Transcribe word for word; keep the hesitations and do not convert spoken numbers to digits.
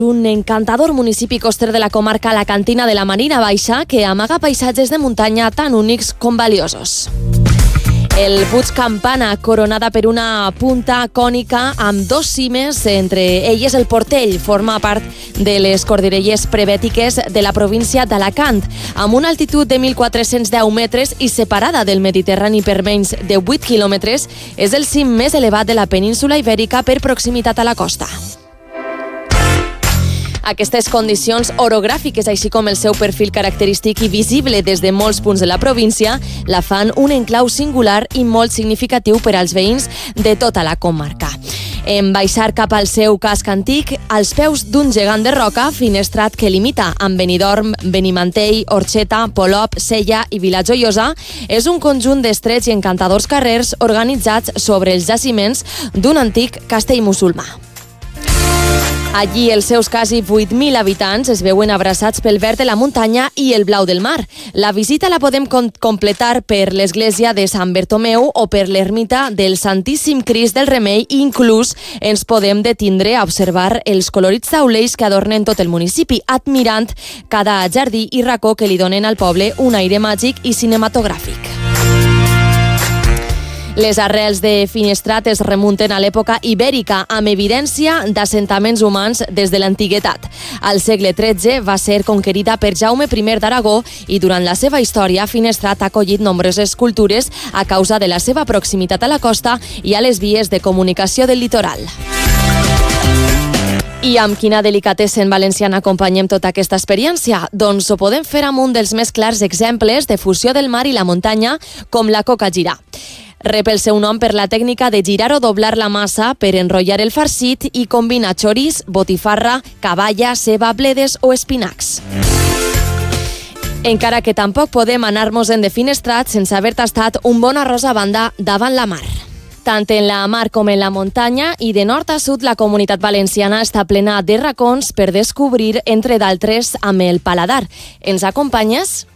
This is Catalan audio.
Un encantador municipi coster de la comarca La Cantina de la Marina Baixa que amaga paisatges de muntanya tan únics com valiosos. El Puig Campana, coronada per una punta cònica amb dos cimes, entre elles el Portell, forma part de les cordillères prebètiques de la província d'Alacant, amb una altitud de mil quatre-cents deu metres i separada del Mediterrani per menys de vuit quilòmetres, és el cim més elevat de la península ibèrica per proximitat a la costa. Aquestes condicions orogràfiques, així com el seu perfil característic i visible des de molts punts de la província, la fan un enclau singular i molt significatiu per als veïns de tota la comarca. En baixar cap al seu casc antic, als peus d'un gegant de roca, Finestrat que limita amb Benidorm, Benimantell, Orxeta, Polop, Sella i Vilajoiosa, és un conjunt d'estrets i encantadors carrers organitzats sobre els jaciments d'un antic castell musulmà. Allí els seus quasi vuit mil habitants es veuen abraçats pel verd de la muntanya i el blau del mar. La visita la podem com- completar per l'església de Sant Bertomeu o per l'ermita del Santíssim Crist del Remei i inclús ens podem detindre a observar els colorits taulells que adornen tot el municipi, admirant cada jardí i racó que li donen al poble un aire màgic i cinematogràfic. Les arrels de Finestrat es remunten a l'època ibèrica, amb evidència d'assentaments humans des de l'antiguitat. Al segle tretze va ser conquerida per Jaume I d'Aragó i durant la seva història Finestrat ha acollit nombroses cultures a causa de la seva proximitat a la costa i a les vies de comunicació del litoral. I amb quina delicatessen valenciana acompanyem tota aquesta experiència? Doncs ho podem fer amb un dels més clars exemples de fusió del mar i la muntanya, com la coca girà. Rep el seu nom per la tècnica de girar o doblar la massa per enrotllar el farcit i combinar xoriç, botifarra, caballa, ceba, bledes o espinacs. Encara que tampoc podem anar-nos-en de Finestrat sense haver tastat un bon arròs a banda davant la mar. Tant en la mar com en la muntanya i de nord a sud la comunitat valenciana està plena de racons per descobrir, entre d'altres, amb el paladar. Ens acompanyes?